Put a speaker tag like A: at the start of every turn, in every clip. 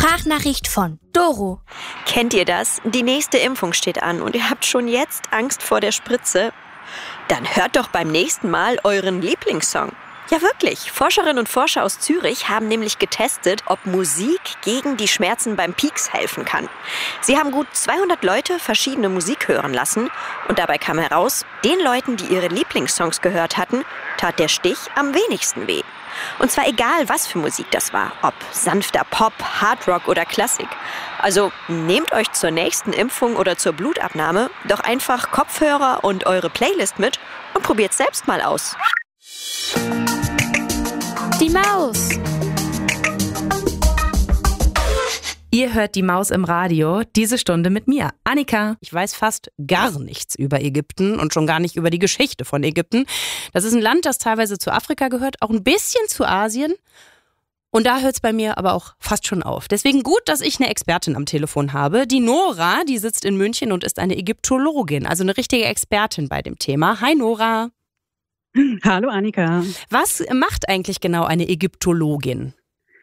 A: Sprachnachricht von Doro.
B: Kennt ihr das? Die nächste Impfung steht an und ihr habt schon jetzt Angst vor der Spritze? Dann hört doch beim nächsten Mal euren Lieblingssong. Ja wirklich, Forscherinnen und Forscher aus Zürich haben nämlich getestet, ob Musik gegen die Schmerzen beim Pieks helfen kann. Sie haben gut 200 Leute verschiedene Musik hören lassen und dabei kam heraus, den Leuten, die ihre Lieblingssongs gehört hatten, tat der Stich am wenigsten weh. Und zwar egal, was für Musik das war, ob sanfter Pop, Hardrock oder Klassik. Also nehmt euch zur nächsten Impfung oder zur Blutabnahme doch einfach Kopfhörer und eure Playlist mit und probiert selbst mal aus.
A: Die Maus.
C: Ihr hört die Maus im Radio, diese Stunde mit mir, Annika. Ich weiß fast gar nichts über Ägypten und schon gar nicht über die Geschichte von Ägypten. Das ist ein Land, das teilweise zu Afrika gehört, auch ein bisschen zu Asien. Und da hört es bei mir aber auch fast schon auf. Deswegen gut, dass ich eine Expertin am Telefon habe. Die Nora, die sitzt in München und ist eine Ägyptologin, also eine richtige Expertin bei dem Thema. Hi Nora.
D: Hallo Annika.
C: Was macht eigentlich genau eine Ägyptologin?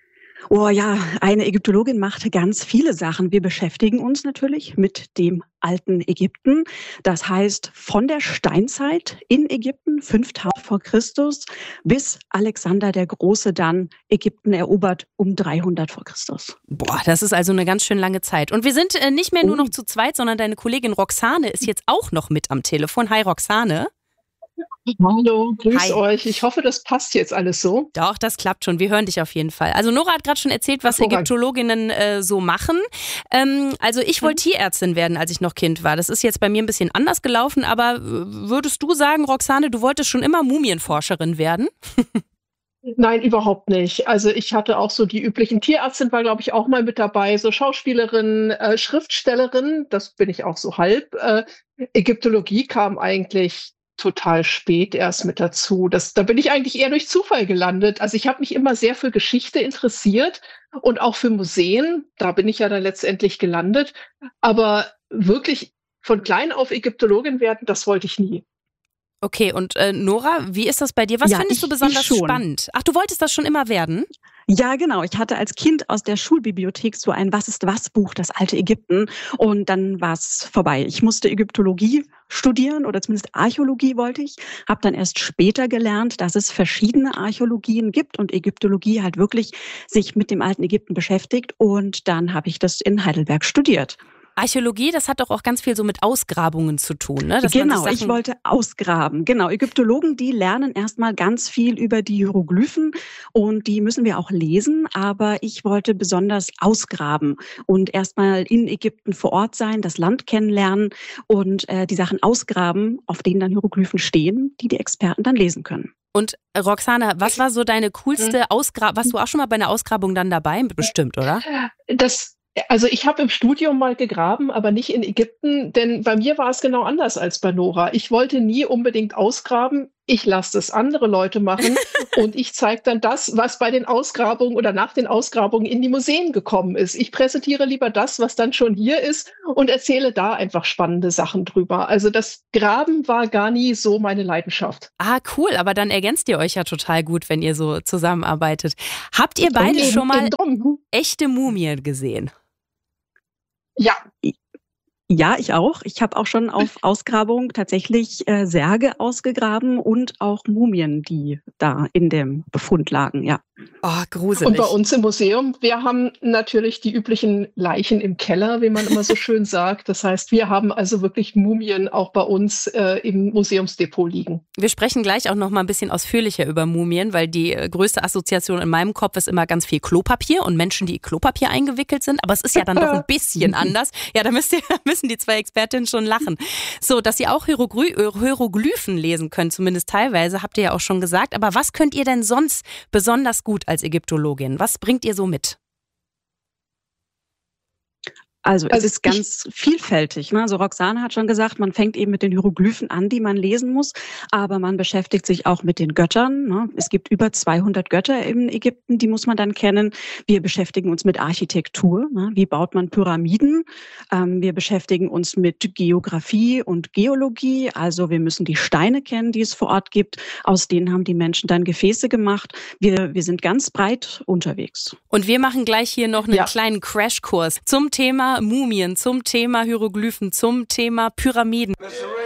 D: Oh ja, eine Ägyptologin macht ganz viele Sachen. Wir beschäftigen uns natürlich mit dem alten Ägypten. Das heißt, von der Steinzeit in Ägypten, 5000 vor Christus, bis Alexander der Große dann Ägypten erobert um 300 vor Christus.
C: Boah, das ist also eine ganz schön lange Zeit. Und wir sind nicht mehr nur noch zu zweit, sondern deine Kollegin Roxane ist jetzt auch noch mit am Telefon. Hi Roxane.
E: Hallo, grüß euch. Ich hoffe, das passt jetzt alles so.
C: Doch, das klappt schon. Wir hören dich auf jeden Fall. Also Nora hat gerade schon erzählt, was Ägyptologinnen so machen. Also ich wollte Tierärztin werden, als ich noch Kind war. Das ist jetzt bei mir ein bisschen anders gelaufen, aber würdest du sagen, Roxane, du wolltest schon immer Mumienforscherin werden?
E: Nein, überhaupt nicht. Also ich hatte auch so die üblichen Tierärztin, war glaube ich auch mal mit dabei, so Schauspielerin, Schriftstellerin, das bin ich auch so halb. Ägyptologie kam eigentlich total spät erst mit dazu. Da bin ich eigentlich eher durch Zufall gelandet. Also ich habe mich immer sehr für Geschichte interessiert und auch für Museen. Da bin ich ja dann letztendlich gelandet. Aber wirklich von klein auf Ägyptologin werden, das wollte ich nie.
C: Okay, und Nora, wie ist das bei dir? Was findest du besonders spannend? Ach, du wolltest das schon immer werden?
D: Ja, genau. Ich hatte als Kind aus der Schulbibliothek so ein Was-ist-was-Buch, das alte Ägypten. Und dann war es vorbei. Ich musste Ägyptologie studieren oder zumindest Archäologie wollte ich. Habe dann erst später gelernt, dass es verschiedene Archäologien gibt und Ägyptologie halt wirklich sich mit dem alten Ägypten beschäftigt. Und dann habe ich das in Heidelberg studiert.
C: Archäologie, das hat doch auch ganz viel so mit Ausgrabungen zu tun, ne?
D: Genau, ich wollte ausgraben. Genau, Ägyptologen, die lernen erstmal ganz viel über die Hieroglyphen und die müssen wir auch lesen, aber ich wollte besonders ausgraben und erstmal in Ägypten vor Ort sein, das Land kennenlernen und die Sachen ausgraben, auf denen dann Hieroglyphen stehen, die Experten dann lesen können.
C: Und Roxane, was war so deine coolste Ausgrabung? Warst du auch schon mal bei einer Ausgrabung dann dabei? Bestimmt, oder?
E: Also ich habe im Studium mal gegraben, aber nicht in Ägypten, denn bei mir war es genau anders als bei Nora. Ich wollte nie unbedingt ausgraben. Ich lasse das andere Leute machen und ich zeige dann das, was bei den Ausgrabungen oder nach den Ausgrabungen in die Museen gekommen ist. Ich präsentiere lieber das, was dann schon hier ist und erzähle da einfach spannende Sachen drüber. Also das Graben war gar nie so meine Leidenschaft.
C: Ah, cool, aber dann ergänzt ihr euch ja total gut, wenn ihr so zusammenarbeitet. Habt ihr beide schon mal echte Mumien gesehen?
D: Ja, ich auch. Ich habe auch schon auf Ausgrabung tatsächlich Särge ausgegraben und auch Mumien, die da in dem Befund lagen, ja.
C: Oh, gruselig.
E: Und bei uns im Museum, wir haben natürlich die üblichen Leichen im Keller, wie man immer so schön sagt. Das heißt, wir haben also wirklich Mumien auch bei uns im Museumsdepot liegen.
C: Wir sprechen gleich auch noch mal ein bisschen ausführlicher über Mumien, weil die größte Assoziation in meinem Kopf ist immer ganz viel Klopapier und Menschen, die in Klopapier eingewickelt sind. Aber es ist ja dann doch ein bisschen anders. Ja, da müssen die zwei Expertinnen schon lachen. So, dass ihr auch Hieroglyphen lesen könnt, zumindest teilweise, habt ihr ja auch schon gesagt. Aber was könnt ihr denn sonst besonders gut als Ägyptologin? Was bringt ihr so mit?
D: Also es ist ganz vielfältig. Ne? Also Roxane hat schon gesagt, man fängt eben mit den Hieroglyphen an, die man lesen muss, aber man beschäftigt sich auch mit den Göttern. Ne? Es gibt über 200 Götter in Ägypten, die muss man dann kennen. Wir beschäftigen uns mit Architektur. Ne? Wie baut man Pyramiden? Wir beschäftigen uns mit Geografie und Geologie. Also wir müssen die Steine kennen, die es vor Ort gibt. Aus denen haben die Menschen dann Gefäße gemacht. Wir sind ganz breit unterwegs.
C: Und wir machen gleich hier noch einen kleinen Crashkurs zum Thema Mumien, zum Thema Hieroglyphen, zum Thema Pyramiden.